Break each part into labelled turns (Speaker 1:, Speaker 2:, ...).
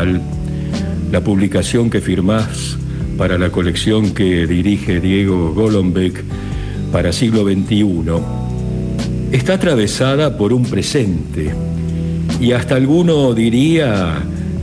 Speaker 1: Digital, la publicación que firmás para la colección que dirige Diego Golombek para siglo XXI, está atravesada por un presente, y hasta alguno diría,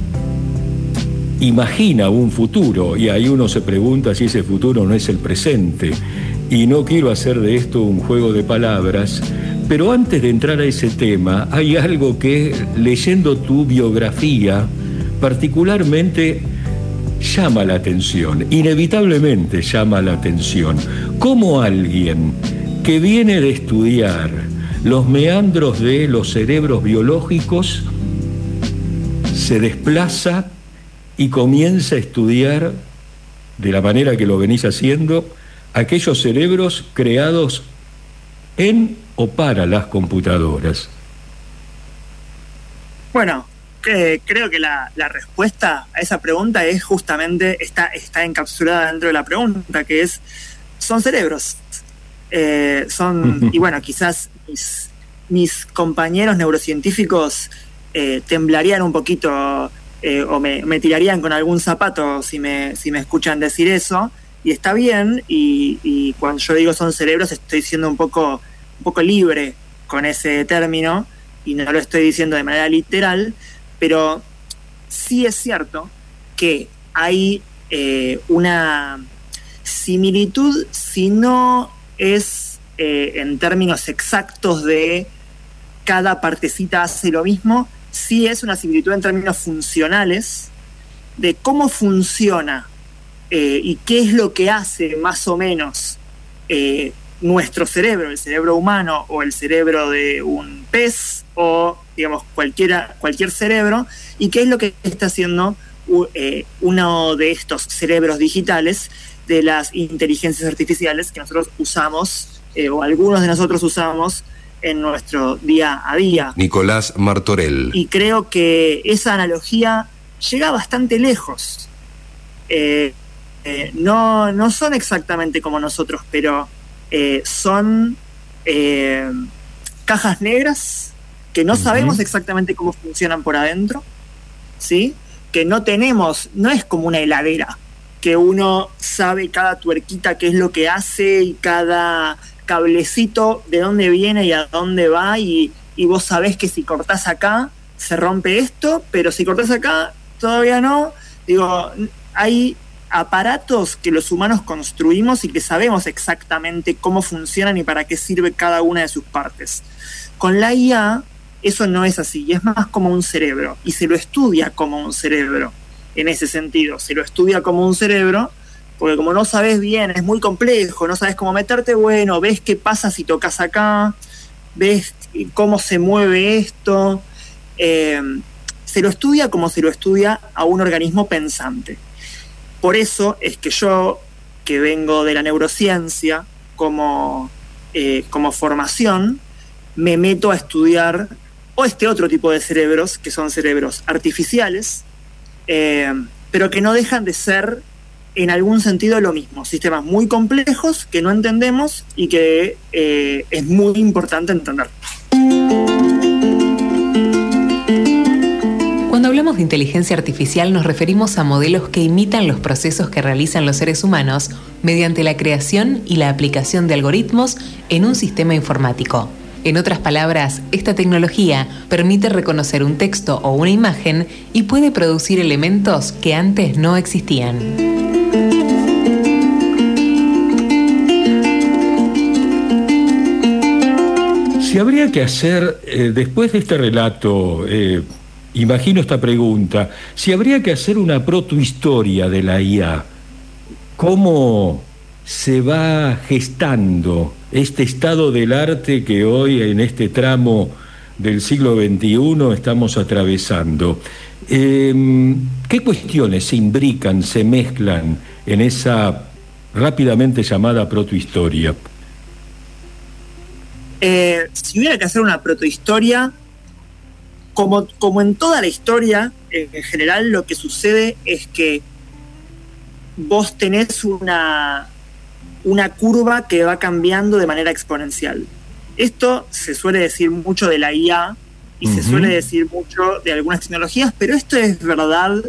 Speaker 1: imagina un futuro, y ahí uno se pregunta si ese futuro no es el presente. Y no quiero hacer de esto un juego de palabras, pero antes de entrar a ese tema, hay algo que, leyendo tu biografía, particularmente llama la atención, inevitablemente llama la atención. ¿Cómo alguien que viene de estudiar los meandros de los cerebros biológicos se desplaza y comienza a estudiar, de la manera que lo venís haciendo, aquellos cerebros creados en o para las computadoras?
Speaker 2: Bueno, creo que la respuesta a esa pregunta es justamente, está encapsulada dentro de la pregunta, que es, son cerebros. Y bueno, quizás mis compañeros neurocientíficos temblarían un poquito o me tirarían con algún zapato si me escuchan decir eso, y está bien, y cuando yo digo son cerebros estoy siendo un poco libre con ese término, y no lo estoy diciendo de manera literal, pero sí es cierto que hay una similitud, si no es en términos exactos de cada partecita hace lo mismo, sí es una similitud en términos funcionales de cómo funciona y qué es lo que hace más o menos nuestro cerebro, el cerebro humano o el cerebro de un pez o digamos cualquier cerebro, y qué es lo que está haciendo uno de estos cerebros digitales de las inteligencias artificiales que nosotros usamos o algunos de nosotros usamos en nuestro día a día.
Speaker 3: Nicolás Martorell.
Speaker 2: Y creo que esa analogía llega bastante lejos. No son exactamente como nosotros, pero son cajas negras que no sabemos exactamente cómo funcionan por adentro, ¿sí? Que no es como una heladera, que uno sabe cada tuerquita qué es lo que hace y cada cablecito de dónde viene y a dónde va, y vos sabés que si cortás acá se rompe esto, pero si cortás acá todavía no. Digo, hay aparatos que los humanos construimos y que sabemos exactamente cómo funcionan y para qué sirve cada una de sus partes. Con la IA eso no es así, y es más como un cerebro, y se lo estudia como un cerebro. En ese sentido, se lo estudia como un cerebro, porque como no sabes bien, es muy complejo, no sabes cómo meterte, bueno, ves qué pasa si tocas acá, ves cómo se mueve esto, se lo estudia como se lo estudia a un organismo pensante. Por eso es que yo, que vengo de la neurociencia como formación, me meto a estudiar o este otro tipo de cerebros, que son cerebros artificiales, pero que no dejan de ser en algún sentido lo mismo, sistemas muy complejos que no entendemos y que es muy importante entender.
Speaker 4: Cuando hablamos de inteligencia artificial nos referimos a modelos que imitan los procesos que realizan los seres humanos mediante la creación y la aplicación de algoritmos en un sistema informático. En otras palabras, esta tecnología permite reconocer un texto o una imagen y puede producir elementos que antes no existían.
Speaker 1: Si habría que hacer, después de este relato, imagino esta pregunta, si habría que hacer una protohistoria de la IA, ¿cómo se va gestando este estado del arte que hoy en este tramo del siglo XXI estamos atravesando? ¿Qué cuestiones se imbrican, se mezclan en esa rápidamente llamada protohistoria?
Speaker 2: Si hubiera que hacer una protohistoria, como en toda la historia, en general lo que sucede es que vos tenés una curva que va cambiando de manera exponencial. Esto se suele decir mucho de la IA y se suele decir mucho de algunas tecnologías, pero esto es verdad